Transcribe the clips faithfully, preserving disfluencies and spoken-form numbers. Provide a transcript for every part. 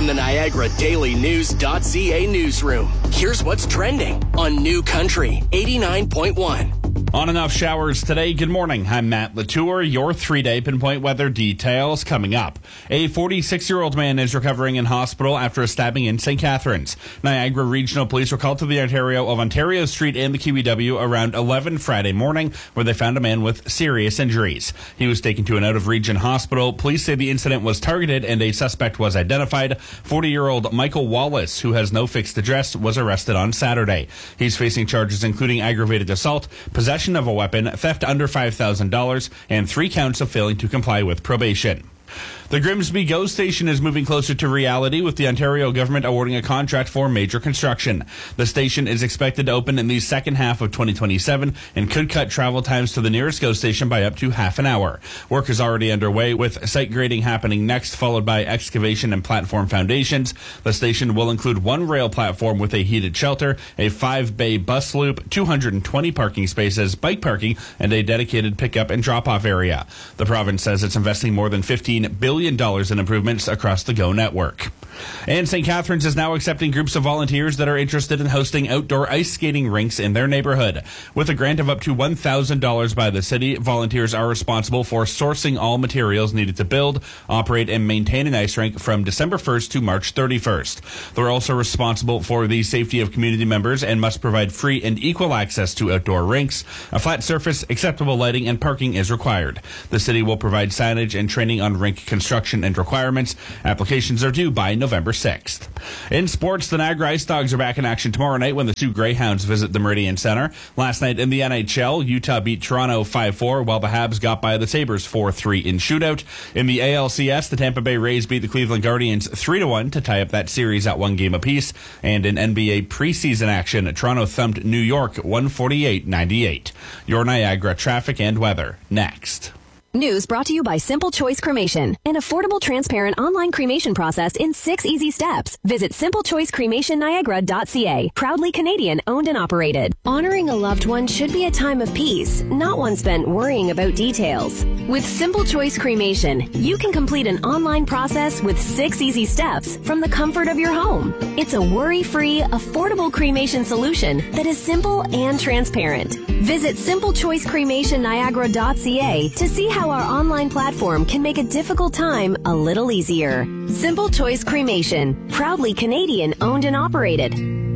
the Niagara Daily News dot c a newsroom. Here's what's trending on New Country eighty-nine point one. On and off showers today. Good morning. I'm Matt Latour. Your three-day pinpoint weather details coming up. A forty-six-year-old man is recovering in hospital after a stabbing in Saint Catharines. Niagara Regional Police were called to the Ontario of Ontario Street and the Q E W around eleven Friday morning, where they found a man with serious injuries. He was taken to an out-of-region hospital. Police say the incident was targeted and a suspect was identified. forty-year-old Michael Wallace, who has no fixed address, was arrested on Saturday. He's facing charges including aggravated assault, possession of a weapon, theft under five thousand dollars, and three counts of failing to comply with probation. The Grimsby GO station is moving closer to reality, with the Ontario government awarding a contract for major construction. The station is expected to open in the second half of twenty twenty-seven and could cut travel times to the nearest GO station by up to half an hour. Work is already underway, with site grading happening next, followed by excavation and platform foundations. The station will include one rail platform with a heated shelter, a five-bay bus loop, two hundred twenty parking spaces, bike parking, and a dedicated pickup and drop-off area. The province says it's investing more than fifteen billion dollars in improvements across the GO network. And Saint Catharines is now accepting groups of volunteers that are interested in hosting outdoor ice skating rinks in their neighborhood. With a grant of up to one thousand dollars by the city, volunteers are responsible for sourcing all materials needed to build, operate, and maintain an ice rink from December first to March thirty-first. They're also responsible for the safety of community members and must provide free and equal access to outdoor rinks. A flat surface, acceptable lighting, and parking is required. The city will provide signage and training on rink construction and requirements. Applications are due by November sixth. In sports, the Niagara Ice Dogs are back in action tomorrow night when the Sioux Greyhounds visit the Meridian Center. Last night in the N H L, Utah beat Toronto five four, while the Habs got by the Sabres four three in shootout. In the A L C S, the Tampa Bay Rays beat the Cleveland Guardians three to one to tie up that series at one game apiece. And in N B A preseason action, Toronto thumped New York one forty-eight ninety-eight. Your Niagara traffic and weather next. News brought to you by Simple Choice Cremation, an affordable, transparent online cremation process in six easy steps. Visit simple choice cremation niagara dot c a. Proudly Canadian owned and operated. Honoring a loved one should be a time of peace, not one spent worrying about details. With Simple Choice Cremation, you can complete an online process with six easy steps from the comfort of your home. It's a worry-free, affordable cremation solution that is simple and transparent. Visit simple choice cremation niagara dot c a to see how our online platform can make a difficult time a little easier. Simple Choice Cremation, proudly Canadian owned and operated.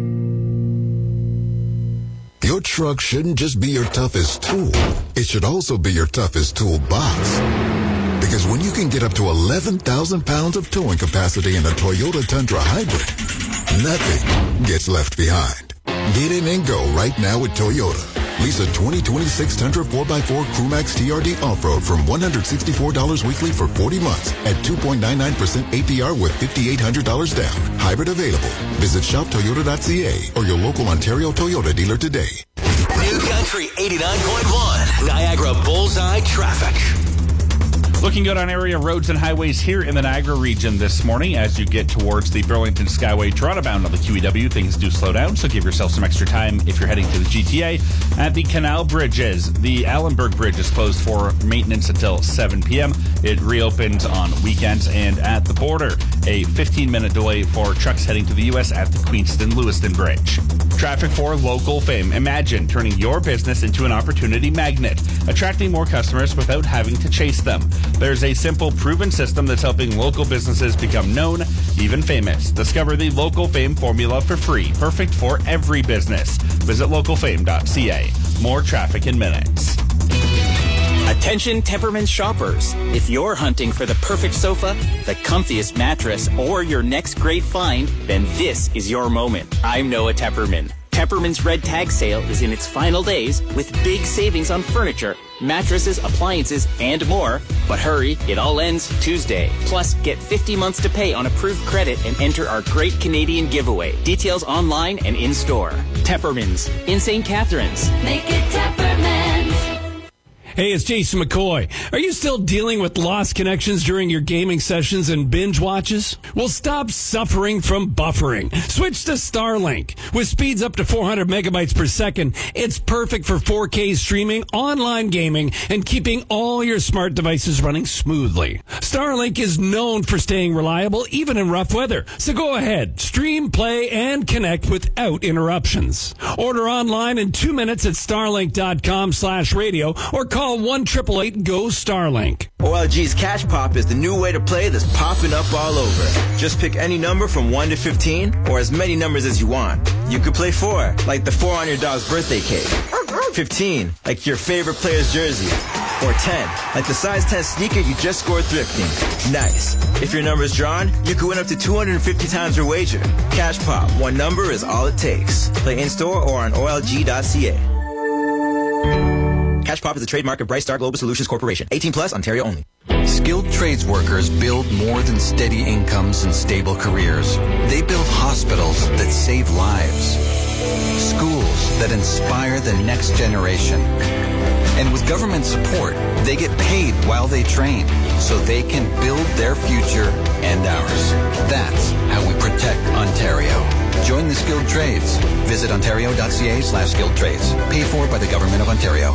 Your truck shouldn't just be your toughest tool. It should also be your toughest toolbox. Because when you can get up to eleven thousand pounds of towing capacity in a Toyota Tundra Hybrid, nothing gets left behind. Get in and go right now with Toyota. Lease a twenty twenty-six Tundra four by four Crewmax T R D Off-Road from one hundred sixty-four dollars weekly for forty months at two point nine nine percent A P R with five thousand eight hundred dollars down. Hybrid available. Visit shop toyota dot c a or your local Ontario Toyota dealer today. New Country eighty-nine point one, Niagara Bullseye Traffic. Looking good on area roads and highways here in the Niagara region this morning. As you get towards the Burlington Skyway Toronto bound on the Q E W, things do slow down, so give yourself some extra time if you're heading to the G T A. At the canal bridges, the Allenberg Bridge is closed for maintenance until seven p.m. It reopens on weekends. And at the border, a fifteen-minute delay for trucks heading to the U S at the Queenston-Lewiston Bridge. Traffic for local fame. Imagine turning your business into an opportunity magnet, attracting more customers without having to chase them. There's a simple, proven system that's helping local businesses become known, even famous. Discover the Local Fame formula for free, perfect for every business. Visit local fame dot c a. More traffic in minutes. Attention Tepperman shoppers. If you're hunting for the perfect sofa, the comfiest mattress, or your next great find, then this is your moment. I'm Noah Tepperman. Tepperman's Red Tag Sale is in its final days with big savings on furniture, mattresses, appliances, and more. But hurry, it all ends Tuesday. Plus, get fifty months to pay on approved credit and enter our Great Canadian Giveaway. Details online and in-store. Tepperman's in Saint Catharines. Make it Tepperman's. Hey, it's Jason McCoy. Are you still dealing with lost connections during your gaming sessions and binge watches? Well, stop suffering from buffering. Switch to Starlink. With speeds up to four hundred megabytes per second, it's perfect for four K streaming, online gaming, and keeping all your smart devices running smoothly. Starlink is known for staying reliable even in rough weather. So go ahead, stream, play, and connect without interruptions. Order online in two minutes at starlink.com slash radio or call one eight eight eight go Starlink. O L G's Cash Pop is the new way to play that's popping up all over. Just pick any number from one to fifteen or as many numbers as you want. You could play four, like the four on your dog's birthday cake. fifteen, like your favorite player's jersey. Or ten, like the size ten sneaker you just scored thrifting. Nice. If your number is drawn, you could win up to two hundred fifty times your wager. Cash Pop, one number is all it takes. Play in-store or on O L G dot C A. Cash Pop is a trademark of Bright Star Global Solutions Corporation. eighteen plus, Ontario only. Skilled trades workers build more than steady incomes and stable careers. They build hospitals that save lives. Schools that inspire the next generation. And with government support, they get paid while they train so they can build their future and ours. That's how we protect Ontario. Join the skilled trades. Visit ontario.ca slash skilled trades. Paid for by the Government of Ontario.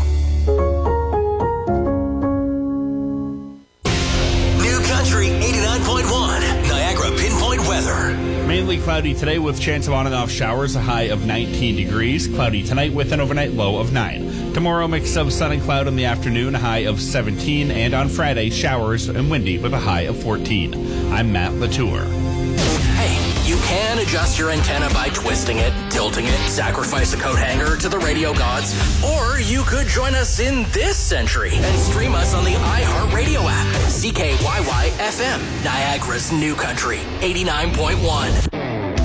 New Country eighty-nine point one, Niagara Pinpoint Weather. Mainly cloudy today with chance of on and off showers, a high of nineteen degrees. Cloudy tonight with an overnight low of nine. Tomorrow, mix of sun and cloud in the afternoon, a high of seventeen. And on Friday, showers and windy with a high of fourteen. I'm Matt Latour. Hey, you can adjust your antenna by twisting it, tilting it, sacrifice a coat hanger to the radio gods, or you could join us in this century and stream us on the iHeartRadio app. C K Y Y F M, Niagara's New Country, eighty-nine point one.